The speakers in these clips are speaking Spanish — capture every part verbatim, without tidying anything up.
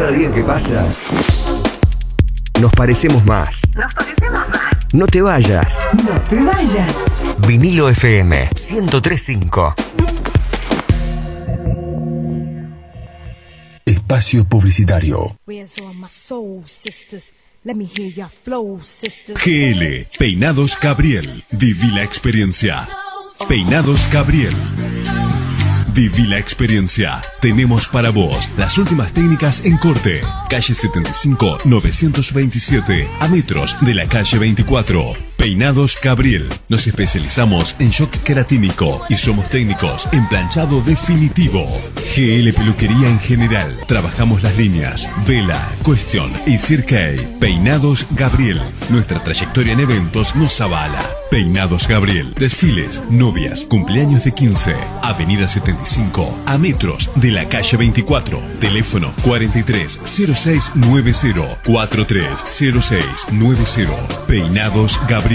cada día que pasa, nos parecemos más. Nos parecemos más. No te vayas. No te vayas. Vinilo F M ciento tres punto cinco. Espacio publicitario. G L, Peinados Gabriel. Viví la experiencia. Peinados Gabriel. Viví la experiencia. Tenemos para vos las últimas técnicas en corte. Calle setenta y cinco, novecientos veintisiete, a metros de la calle veinticuatro. Peinados Gabriel. Nos especializamos en shock queratínico y somos técnicos en planchado definitivo. G L Peluquería en general. Trabajamos las líneas Vela, Question y Cirque. Peinados Gabriel. Nuestra trayectoria en eventos nos avala. Peinados Gabriel. Desfiles, novias, cumpleaños de quince. Avenida setenta y cinco, a metros de la calle veinticuatro. Teléfono cuarenta y tres cero seis noventa, cuarenta y tres cero seis noventa. Peinados Gabriel.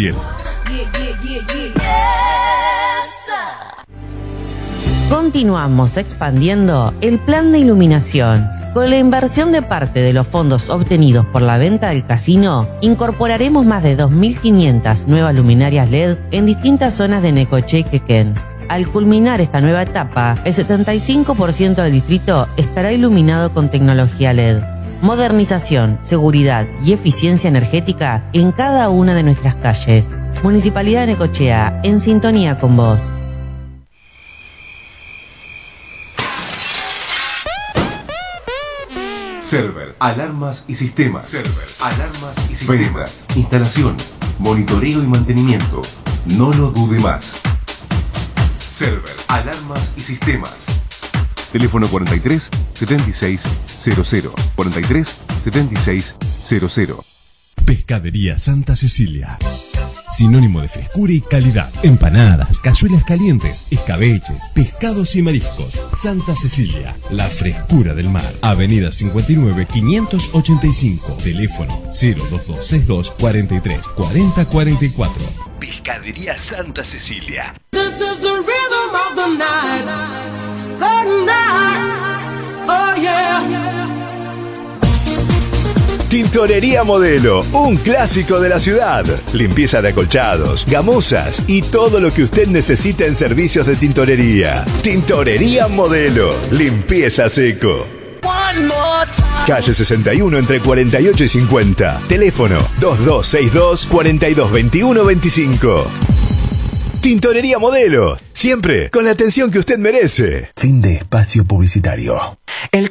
Continuamos expandiendo el plan de iluminación. Con la inversión de parte de los fondos obtenidos por la venta del casino, incorporaremos más de dos mil quinientas nuevas luminarias L E D en distintas zonas de Necochea y Quequén. Al culminar esta nueva etapa, el setenta y cinco por ciento del distrito estará iluminado con tecnología L E D. Modernización, seguridad y eficiencia energética en cada una de nuestras calles. Municipalidad de Necochea, en sintonía con vos. Server, alarmas y sistemas. Server, alarmas y sistemas. Ventas, instalación, monitoreo y mantenimiento. No lo dude más. Server, alarmas y sistemas. Teléfono cuarenta y tres setenta y seis cero cero. cuarenta y tres setenta y seis cero cero. Pescadería Santa Cecilia. Sinónimo de frescura y calidad. Empanadas, cazuelas calientes, escabeches, pescados y mariscos. Santa Cecilia, la frescura del mar. Avenida cincuenta y nueve, quinientos ochenta y cinco. Teléfono cero dos dos seis dos, cuarenta y tres, cuarenta, cuarenta y cuatro. Pescadería Santa Cecilia. This is the rhythm of the night. The night. Oh yeah. Tintorería Modelo, un clásico de la ciudad. Limpieza de acolchados, gamuzas y todo lo que usted necesita en servicios de tintorería. Tintorería Modelo, limpieza seco. Calle sesenta y uno entre cuarenta y ocho y cincuenta. Teléfono dos dos seis dos, cuarenta y dos veintiuno veinticinco. Tintorería Modelo, siempre con la atención que usted merece. Fin de espacio publicitario. El